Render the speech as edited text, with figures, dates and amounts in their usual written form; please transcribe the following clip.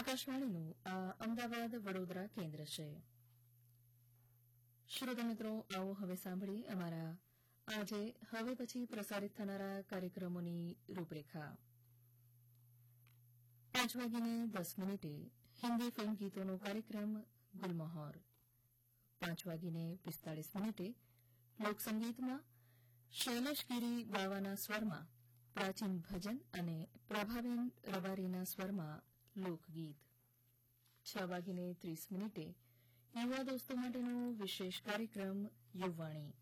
આકાશવાણીનું આ અમદાવાદ વડોદરા કેન્દ્ર છે. શ્રોતા મિત્રો, આવો હવે સાંભળી અમારા આજે હવે પછી પ્રસારિત થનારા કાર્યક્રમોની રૂપરેખા. 5:10 હિન્દી ફિલ્મ ગીતોનો કાર્યક્રમ ગુલમહોર. 5:45 લોકસંગીતમાં શૈલેષગીરી બાવાના સ્વરમાં પ્રાચીન ભજન અને પ્રભાબેન રબારીના સ્વરમાં લોકગીત. 6:30 યુવા દોસ્તો માટેનો વિશેષ કાર્યક્રમ યુવાણી.